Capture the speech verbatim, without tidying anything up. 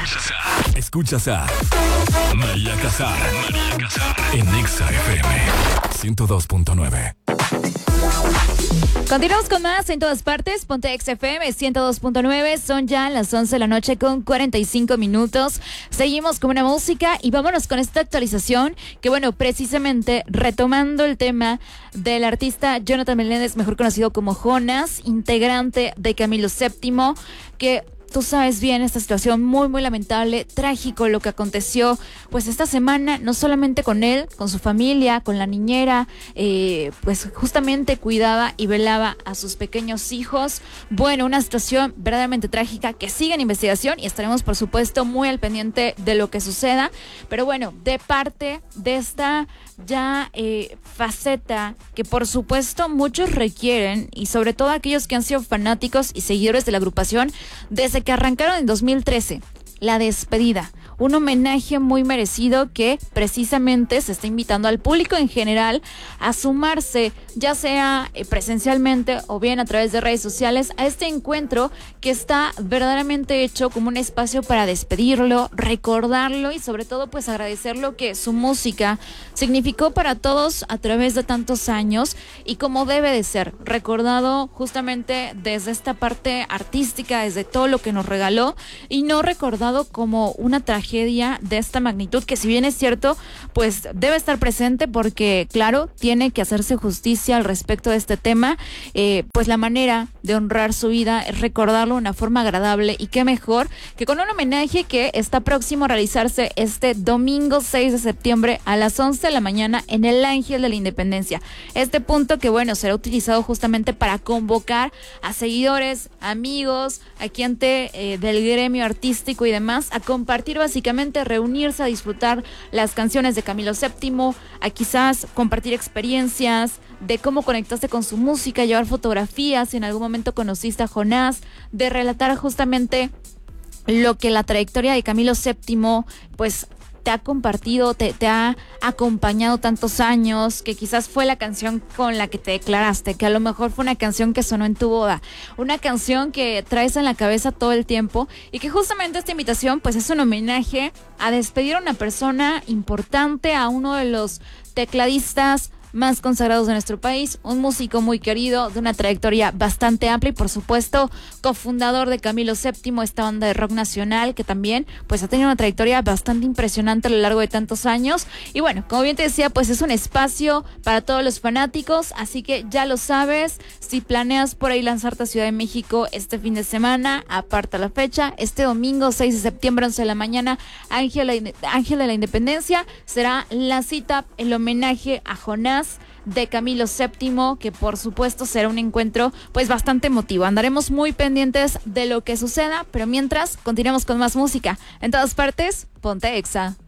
Escuchas a, escuchas a María Casar, María Casar en Exa F M ciento dos punto nueve. Continuamos con más en todas partes. Ponte Exa F M ciento dos punto nueve. Son ya las once de la noche con cuarenta y cinco minutos. Seguimos con una música y vámonos con esta actualización que, bueno, precisamente retomando el tema del artista Jonathan Meléndez, mejor conocido como Jonas, integrante de Camilo séptimo, que tú sabes bien esta situación muy, muy lamentable, trágico lo que aconteció pues esta semana, no solamente con él, con su familia, con la niñera, eh, pues justamente cuidaba y velaba a sus pequeños hijos. Bueno, una situación verdaderamente trágica que sigue en investigación y estaremos por supuesto muy al pendiente de lo que suceda. Pero bueno, de parte de esta ya eh, faceta que por supuesto muchos requieren y sobre todo aquellos que han sido fanáticos y seguidores de la agrupación desde que arrancaron en dos mil trece, la despedida. Un homenaje muy merecido que precisamente se está invitando al público en general a sumarse, ya sea presencialmente o bien a través de redes sociales, a este encuentro que está verdaderamente hecho como un espacio para despedirlo, recordarlo y sobre todo pues agradecer lo que su música significó para todos a través de tantos años y como debe de ser, recordado justamente desde esta parte artística, desde todo lo que nos regaló y no recordado como una tragedia de esta magnitud, que si bien es cierto, pues debe estar presente porque, claro, tiene que hacerse justicia al respecto de este tema, eh, pues la manera de honrar su vida es recordarlo de una forma agradable y qué mejor que con un homenaje que está próximo a realizarse este domingo seis de septiembre a las once de la mañana en el Ángel de la Independencia. Este punto que, bueno, será utilizado justamente para convocar a seguidores, amigos, a gente eh, del gremio artístico y demás a compartir básicamente Básicamente reunirse a disfrutar las canciones de Camilo séptimo, a quizás compartir experiencias de cómo conectaste con su música, llevar fotografías, si en algún momento conociste a Jonás, de relatar justamente lo que la trayectoria de Camilo séptimo pues te ha compartido, te, te ha acompañado tantos años, que quizás fue la canción con la que te declaraste, que a lo mejor fue una canción que sonó en tu boda, una canción que traes en la cabeza todo el tiempo y que justamente esta invitación pues es un homenaje a despedir a una persona importante, a uno de los tecladistas más consagrados de nuestro país, un músico muy querido, de una trayectoria bastante amplia y por supuesto cofundador de Camilo séptimo, esta banda de rock nacional que también pues ha tenido una trayectoria bastante impresionante a lo largo de tantos años. Y bueno, como bien te decía, pues es un espacio para todos los fanáticos, así que ya lo sabes, si planeas por ahí lanzarte a Ciudad de México este fin de semana, aparta la fecha, este domingo seis de septiembre, once de la mañana, Ángel, Ángel de la Independencia, será la cita, el homenaje a Jonás de Camilo séptimo, que por supuesto será un encuentro pues bastante emotivo. Andaremos muy pendientes de lo que suceda, pero mientras continuamos con más música. En todas partes, ponte Exa.